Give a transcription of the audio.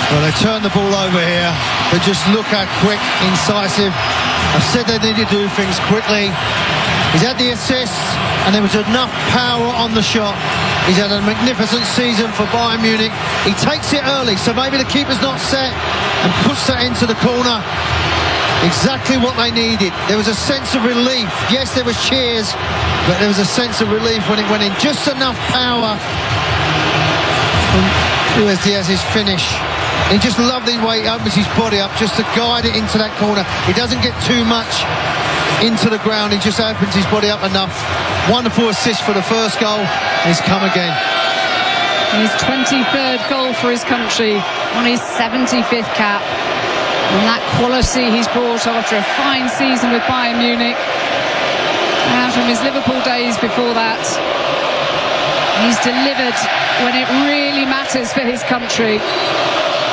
Well, they turned the ball over here, but just look how quick, incisive. I've said they need to do things quickly. He's had the assists, and there was enough power on the shot. He's had a magnificent season for Bayern Munich. He takes it early, so maybe the keeper's not set, and puts that into the corner. Exactly what they needed. There was a sense of relief. Yes, there was cheers, but there was a sense of relief when it went in. Just enough power from Luis Diaz's finish. He just lovely way he opens his body up just to guide it into that corner. He doesn't get too much into the ground. He just opens his body up enough. Wonderful assist for the first goal. He's come again. His 23rd goal for his country on his 75th cap. And that quality he's brought after a fine season with Bayern Munich. And from his Liverpool days before that, he's delivered when it really matters for his country.